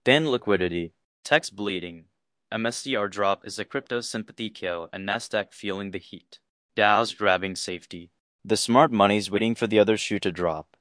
Thin liquidity, tech's bleeding. MSCR drop is a crypto sympathy kill and Nasdaq feeling the heat. Dow's grabbing safety. The smart money's waiting for the other shoe to drop.